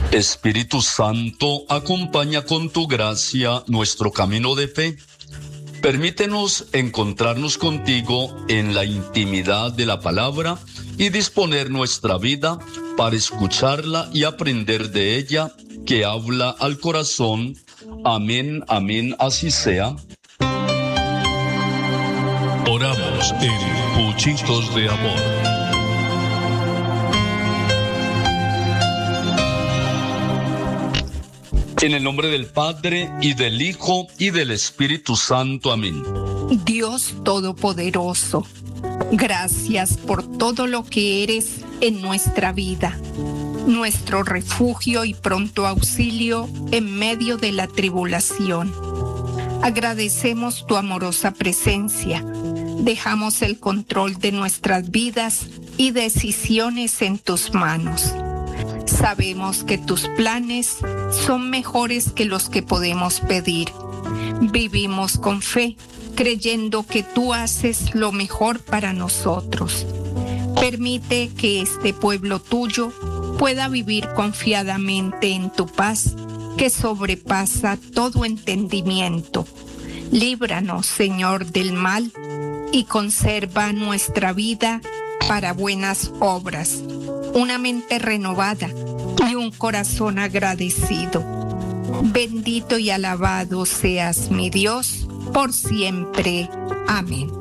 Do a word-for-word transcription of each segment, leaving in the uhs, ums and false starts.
Espíritu Santo, acompaña con tu gracia nuestro camino de fe. Permítenos encontrarnos contigo en la intimidad de la palabra y disponer nuestra vida para escucharla y aprender de ella, que habla al corazón. Amén, amén, así sea. Oramos en Puchitos de Amor. En el nombre del Padre, y del Hijo, y del Espíritu Santo. Amén. Dios Todopoderoso, gracias por todo lo que eres en nuestra vida, nuestro refugio y pronto auxilio en medio de la tribulación. Agradecemos tu amorosa presencia. Dejamos el control de nuestras vidas y decisiones en tus manos. Sabemos que tus planes son mejores que los que podemos pedir. Vivimos con fe, creyendo que tú haces lo mejor para nosotros. Permite que este pueblo tuyo pueda vivir confiadamente en tu paz, que sobrepasa todo entendimiento. Líbranos, Señor, del mal y conserva nuestra vida para buenas obras, una mente renovada y un corazón agradecido. Bendito y alabado seas, mi Dios, por siempre. Amén.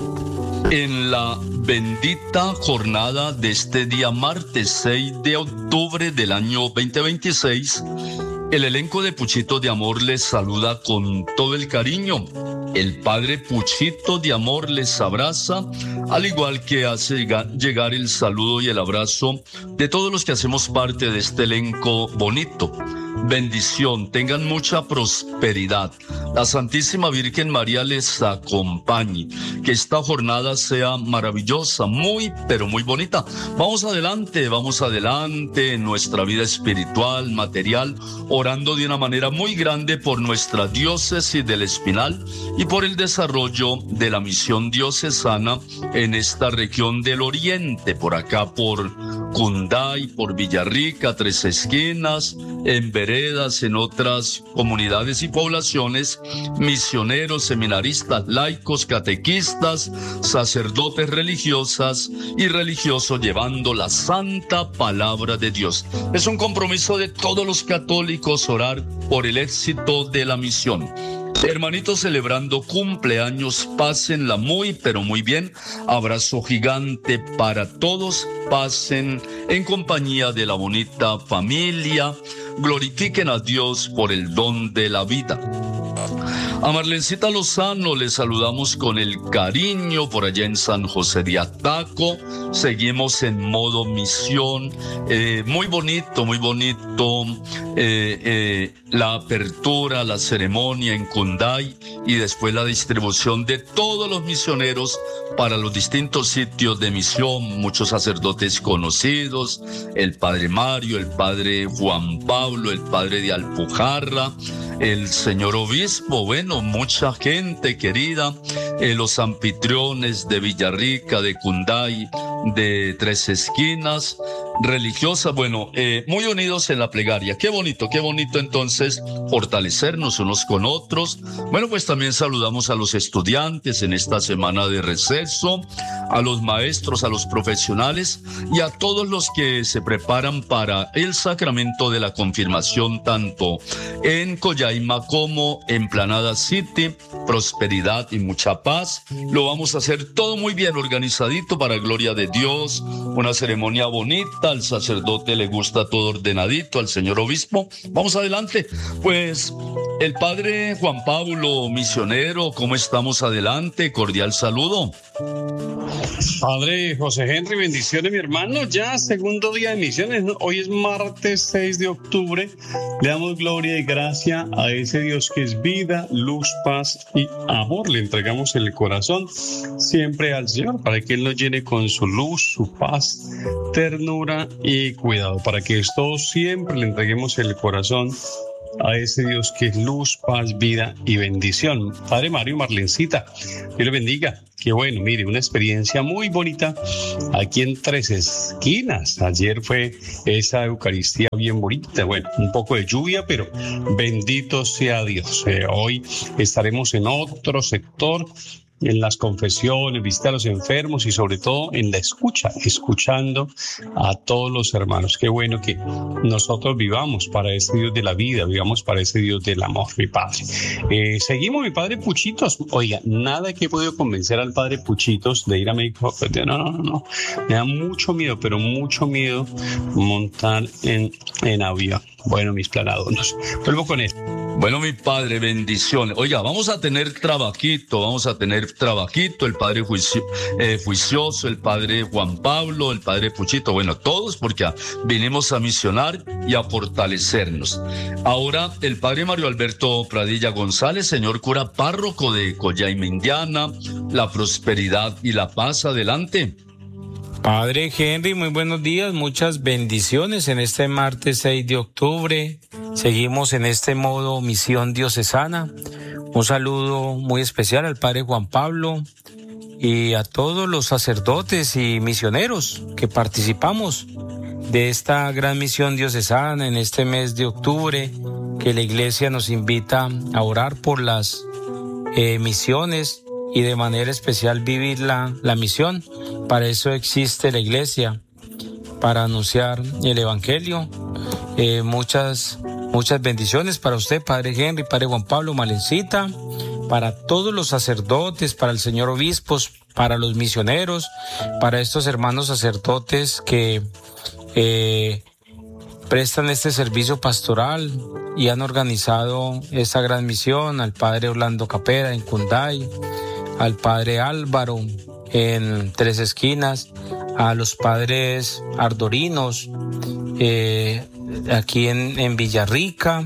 En la bendita jornada de este día martes seis de octubre del año veinte veintiséis, el elenco de Puchitos de Amor les saluda con todo el cariño. El Padre Puchito de Amor les abraza, al igual que hace llegar el saludo y el abrazo de todos los que hacemos parte de este elenco bonito. Bendición, tengan mucha prosperidad. La Santísima Virgen María les acompañe. Que esta jornada sea maravillosa, muy, pero muy bonita. Vamos adelante, vamos adelante en nuestra vida espiritual, material, orando de una manera muy grande por nuestra diócesis del Espinal y por el desarrollo de la misión diocesana en esta región del Oriente, por acá por Cunday, por Villarrica, Tres Esquinas, en veredas, en otras comunidades y poblaciones, misioneros, seminaristas, laicos, catequistas, sacerdotes religiosas y religiosos llevando la santa palabra de Dios. Es un compromiso de todos los católicos orar por el éxito de la misión. Hermanitos celebrando cumpleaños, pásenla muy, pero muy bien. Abrazo gigante para todos. Pasen en compañía de la bonita familia. Glorifiquen a Dios por el don de la vida. A Marlencita Lozano le saludamos con el cariño por allá en San José de Ataco. Seguimos en modo misión. Eh, muy bonito, muy bonito eh, eh, la apertura, la ceremonia en Cunday y después la distribución de todos los misioneros para los distintos sitios de misión. Muchos sacerdotes conocidos, el Padre Mario, el Padre Juan Pablo, el Padre de Alpujarra, el señor obispo, bueno, mucha gente querida, eh, los anfitriones de Villarrica, de Cunday, de Tres Esquinas, religiosas, bueno, eh, muy unidos en la plegaria. Qué bonito, qué bonito entonces fortalecernos unos con otros. Bueno, pues también saludamos a los estudiantes en esta semana de receso, a los maestros, a los profesionales y a todos los que se preparan para el sacramento de la confirmación, tanto en Coyaima como en Planada City. Prosperidad y mucha paz. Lo vamos a hacer todo muy bien organizadito para gloria de Dios. Una ceremonia bonita. Al sacerdote le gusta todo ordenadito, al señor obispo. Vamos adelante. Pues el padre Juan Pablo, misionero, ¿cómo estamos? Adelante, cordial saludo. Padre José Henry, bendiciones, mi hermano. Ya segundo día de misiones, ¿no? Hoy es martes seis de octubre. Le damos gloria y gracia a ese Dios que es vida, luz, paz y amor. Le entregamos el corazón siempre al Señor para que Él nos llene con su luz, su paz, ternura y cuidado. Para que todos siempre le entreguemos el corazón a ese Dios que es luz, paz, vida y bendición. Padre Mario, Marlencita, Dios le bendiga. Qué bueno, mire, una experiencia muy bonita aquí en Tres Esquinas. Ayer fue esa Eucaristía bien bonita. Bueno, un poco de lluvia, pero bendito sea Dios. Eh, hoy estaremos en otro sector, en las confesiones, visita a los enfermos y sobre todo en la escucha, escuchando a todos los hermanos. Qué bueno que nosotros vivamos para ese Dios de la vida, vivamos para ese Dios del amor, mi Padre. Eh, seguimos, mi Padre Puchitos. Oiga, nada que he podido convencer al Padre Puchitos de ir a México. No, no, no, no. Me da mucho miedo, pero mucho miedo montar en, en avión. Bueno, mis planadonos. Vuelvo con él. Bueno, mi padre, bendiciones. Oiga, vamos a tener trabajito, vamos a tener trabajito, el padre juicio, eh, juicioso, el padre Juan Pablo, el padre Puchito, bueno, todos porque vinimos a misionar y a fortalecernos. Ahora, el padre Mario Alberto Pradilla González, señor cura párroco de Coyaima, Indiana, la prosperidad y la paz, adelante. Padre Henry, muy buenos días, muchas bendiciones en este martes seis de octubre. Seguimos en este modo misión diocesana. Un saludo muy especial al Padre Juan Pablo y a todos los sacerdotes y misioneros que participamos de esta gran misión diocesana en este mes de octubre, que la Iglesia nos invita a orar por las eh, misiones y de manera especial vivir la, la misión. Para eso existe la Iglesia, para anunciar el Evangelio. Eh, muchas, muchas bendiciones para usted, Padre Henry, Padre Juan Pablo, Malencita, para todos los sacerdotes, para el señor obispos, para los misioneros, para estos hermanos sacerdotes que eh, prestan este servicio pastoral y han organizado esta gran misión, al Padre Orlando Capera en Cunday, al Padre Álvaro en Tres Esquinas, a los padres ardorinos eh, aquí en, en Villarrica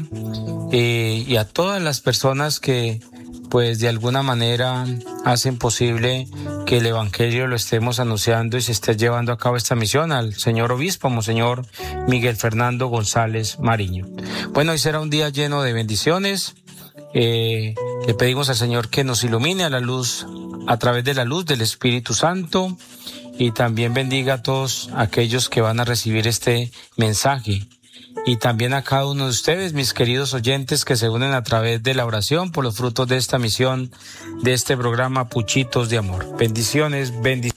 eh, y a todas las personas que pues de alguna manera hacen posible que el Evangelio lo estemos anunciando y se esté llevando a cabo esta misión, al señor obispo, Monseñor Miguel Fernando González Mariño. Bueno, hoy será un día lleno de bendiciones. Eh, le pedimos al Señor que nos ilumine a la luz, a través de la luz del Espíritu Santo, y también bendiga a todos aquellos que van a recibir este mensaje, y también a cada uno de ustedes, mis queridos oyentes, que se unen a través de la oración por los frutos de esta misión, de este programa Puchitos de Amor. Bendiciones, bendiciones.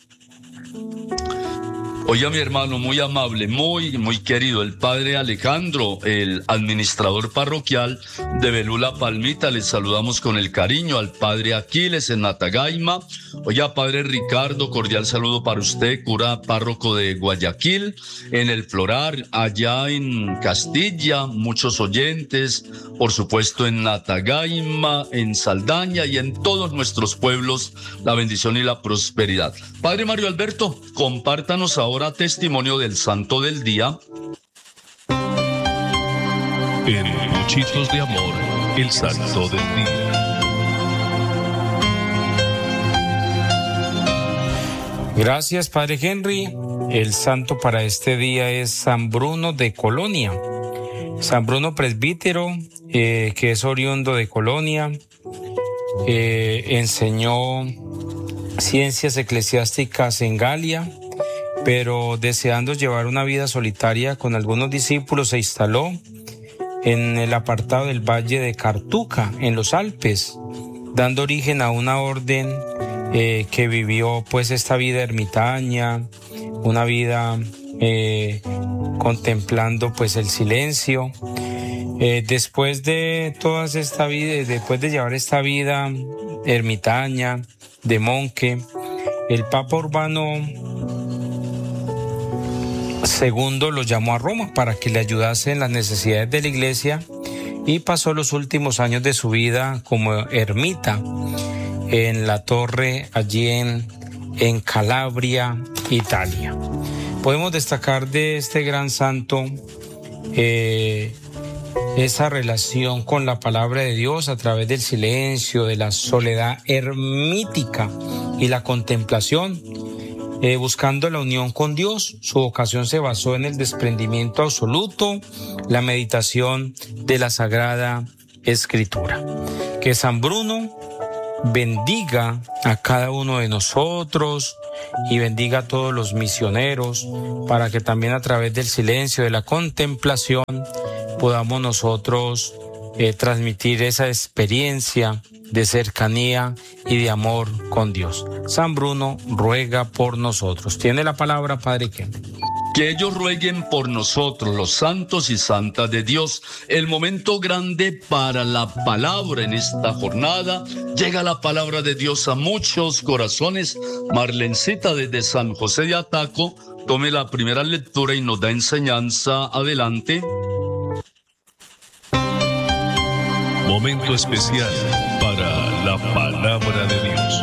Oye, mi hermano, muy amable, muy, muy querido, el padre Alejandro, el administrador parroquial de Belula Palmita, les saludamos con el cariño. Al padre Aquiles en Natagaima. Oye, padre Ricardo, cordial saludo para usted, cura párroco de Guayaquil, en el Florar, allá en Castilla, muchos oyentes, por supuesto en Natagaima, en Saldaña y en todos nuestros pueblos, la bendición y la prosperidad. Padre Mario Alberto, compártanos ahora Ahora testimonio del santo del día. En Puchitos de Amor, el santo del día. Gracias, Padre Henry. El santo para este día es San Bruno de Colonia. San Bruno presbítero, eh, que es oriundo de Colonia, eh, enseñó ciencias eclesiásticas en Galia, pero deseando llevar una vida solitaria con algunos discípulos se instaló en el apartado del Valle de Cartuca, en los Alpes, dando origen a una orden eh, que vivió pues esta vida ermitaña, una vida eh, contemplando pues el silencio. Eh, después de toda esta vida, después de llevar esta vida ermitaña, de monje, el Papa Urbano Segundo lo llamó a Roma para que le ayudase en las necesidades de la iglesia, y pasó los últimos años de su vida como ermita en la torre allí en, en Calabria, Italia. Podemos destacar de este gran santo eh, esa relación con la palabra de Dios a través del silencio, de la soledad ermítica y la contemplación. eh, buscando la unión con Dios. Su vocación se basó en el desprendimiento absoluto, la meditación de la Sagrada Escritura. Que San Bruno bendiga a cada uno de nosotros y bendiga a todos los misioneros, para que también a través del silencio, de la contemplación, podamos nosotros eh, transmitir esa experiencia de cercanía y de amor con Dios. San Bruno ruega por nosotros. Tiene la palabra, Padre Henry. Que ellos rueguen por nosotros, los santos y santas de Dios. El momento grande para la palabra en esta jornada. Llega la palabra de Dios a muchos corazones. Marlencita desde San José de Ataco tome la primera lectura y nos da enseñanza. Adelante. Momento especial para la palabra de Dios.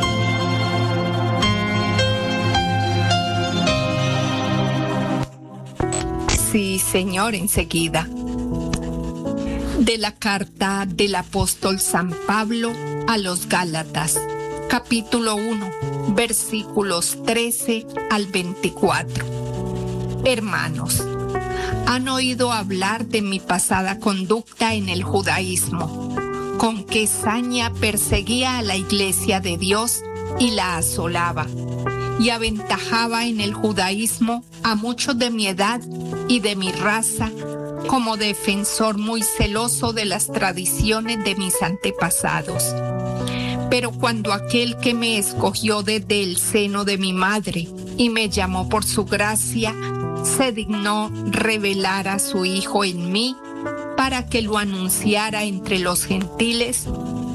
Sí, Señor, enseguida. De la carta del apóstol San Pablo a los Gálatas, capítulo uno, versículos trece al veinticuatro. Hermanos, han oído hablar de mi pasada conducta en el judaísmo, con qué saña perseguía a la iglesia de Dios y la asolaba, y aventajaba en el judaísmo a muchos de mi edad y de mi raza, como defensor muy celoso de las tradiciones de mis antepasados. Pero cuando aquel que me escogió desde el seno de mi madre y me llamó por su gracia, se dignó revelar a su Hijo en mí para que lo anunciara entre los gentiles,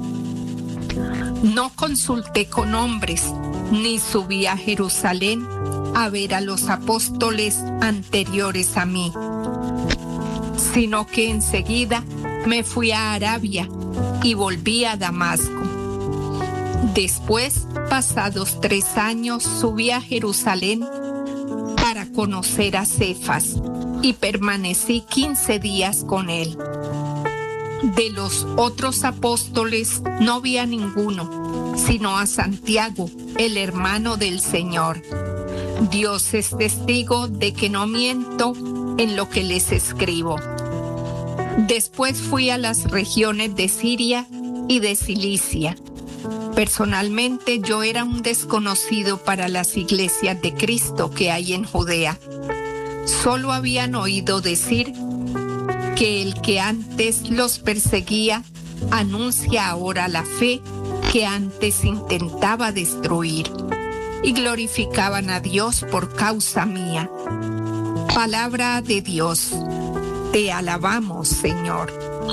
no consulté con hombres, ni subí a Jerusalén a ver a los apóstoles anteriores a mí, sino que enseguida me fui a Arabia y volví a Damasco. Después, pasados tres años, subí a Jerusalén para conocer a Cefas y permanecí quince días con él. De los otros apóstoles no vi a ninguno, sino a Santiago, el hermano del Señor. Dios es testigo de que no miento en lo que les escribo. Después fui a las regiones de Siria y de Cilicia. Personalmente yo era un desconocido para las iglesias de Cristo que hay en Judea. Solo habían oído decir que el que antes los perseguía anuncia ahora la fe que antes intentaba destruir, y glorificaban a Dios por causa mía. Palabra de Dios. Te alabamos, Señor.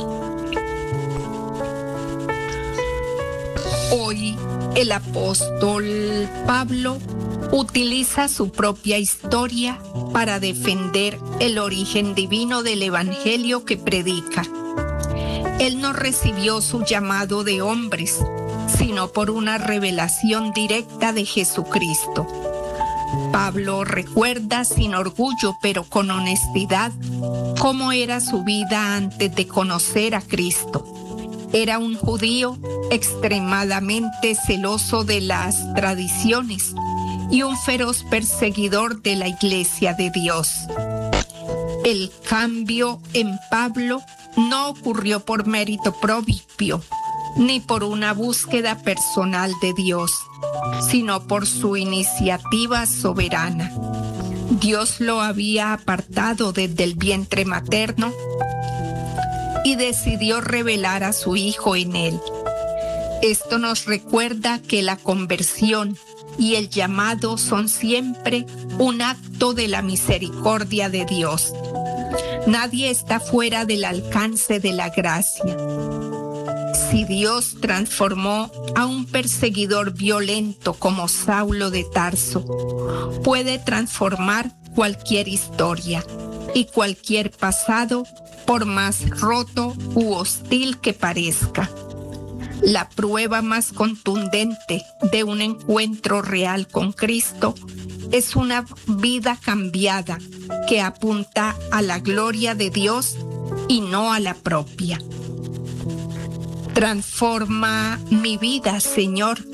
Hoy el apóstol Pablo utiliza su propia historia para defender el origen divino del evangelio que predica. Él no recibió su llamado de hombres, sino por una revelación directa de Jesucristo. Pablo recuerda sin orgullo, pero con honestidad, cómo era su vida antes de conocer a Cristo. Era un judío extremadamente celoso de las tradiciones y un feroz perseguidor de la Iglesia de Dios. El cambio en Pablo no ocurrió por mérito propio, ni por una búsqueda personal de Dios, sino por su iniciativa soberana. Dios lo había apartado desde el vientre materno y decidió revelar a su Hijo en él. Esto nos recuerda que la conversión y el llamado son siempre un acto de la misericordia de Dios. Nadie está fuera del alcance de la gracia. Si Dios transformó a un perseguidor violento como Saulo de Tarso, puede transformar cualquier historia y cualquier pasado, por más roto u hostil que parezca. La prueba más contundente de un encuentro real con Cristo es una vida cambiada que apunta a la gloria de Dios y no a la propia. Transforma mi vida, Señor,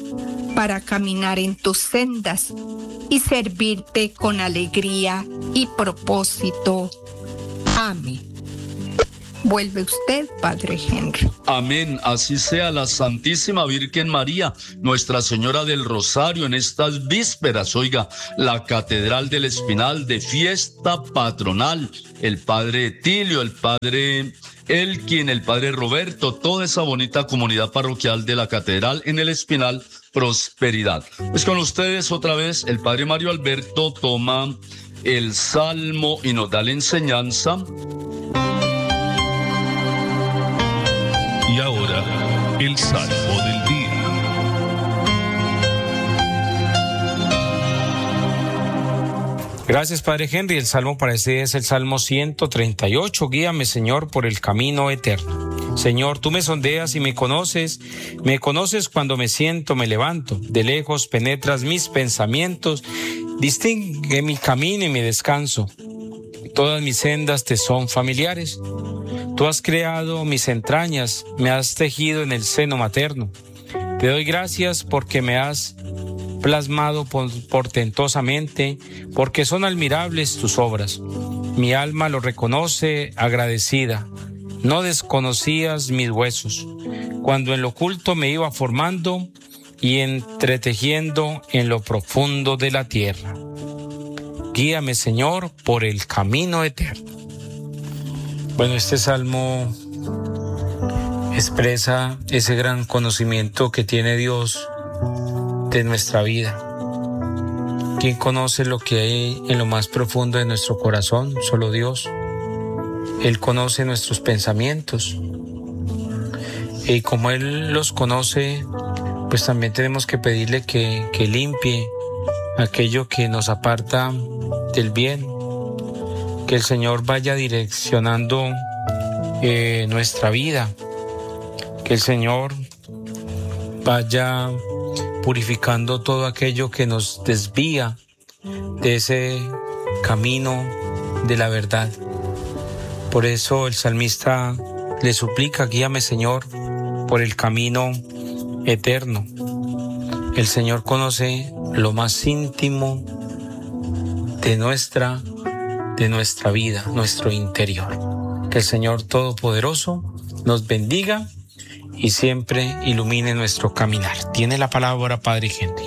para caminar en tus sendas y servirte con alegría y propósito. Amén. Vuelve usted, Padre Henry. Amén, así sea. La Santísima Virgen María, Nuestra Señora del Rosario, en estas vísperas, oiga, la Catedral del Espinal de fiesta patronal, el Padre Etilio, el Padre Elkin, el Padre Roberto, toda esa bonita comunidad parroquial de la Catedral en el Espinal, prosperidad. Pues con ustedes otra vez, el Padre Mario Alberto toma el Salmo y nos da la enseñanza. Y ahora, el Salmo del Día. Gracias, Padre Henry. El Salmo para este día es el Salmo ciento treinta y ocho. Guíame, Señor, por el camino eterno. Señor, tú me sondeas y me conoces. Me conoces cuando me siento, me levanto. De lejos penetras mis pensamientos. Distingue mi camino y mi descanso. Todas mis sendas te son familiares. Tú has creado mis entrañas, me has tejido en el seno materno. Te doy gracias porque me has plasmado portentosamente, porque son admirables tus obras. Mi alma lo reconoce agradecida. No desconocías mis huesos, cuando en lo oculto me iba formando y entretejiendo en lo profundo de la tierra. Guíame, Señor, por el camino eterno. Bueno, este salmo expresa ese gran conocimiento que tiene Dios de nuestra vida. ¿Quién conoce lo que hay en lo más profundo de nuestro corazón? Solo Dios. Él conoce nuestros pensamientos. Y como Él los conoce, pues también tenemos que pedirle que, que limpie aquello que nos aparta del bien. Que el Señor vaya direccionando eh, nuestra vida, que el Señor vaya purificando todo aquello que nos desvía de ese camino de la verdad. Por eso el salmista le suplica: guíame, Señor, por el camino eterno. El Señor conoce lo más íntimo de nuestra de nuestra vida, nuestro interior. Que el Señor Todopoderoso nos bendiga y siempre ilumine nuestro caminar. Tiene la palabra Padre Henry.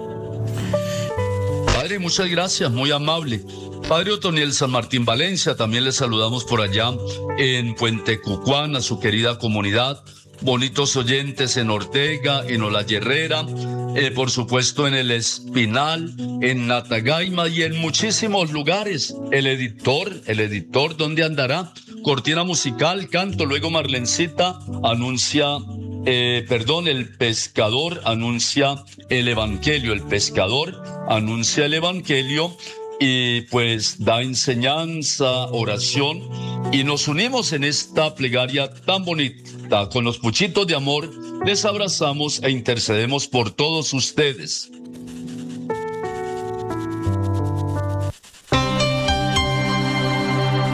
Padre, muchas gracias, muy amable. Padre Otoniel San Martín Valencia, también le saludamos por allá en Puente Cucuán, a su querida comunidad. Bonitos oyentes en Ortega, en Olayerrera, eh, por supuesto en El Espinal, en Natagaima y en muchísimos lugares. El editor, el editor, ¿dónde andará? Cortina musical, canto, luego Marlencita anuncia, eh, perdón, el pescador anuncia el evangelio, el pescador anuncia el evangelio y pues da enseñanza, oración, y nos unimos en esta plegaria tan bonita. Con los puchitos de amor les abrazamos e intercedemos por todos ustedes.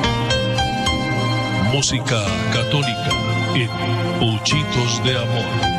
Música católica en Puchitos de Amor.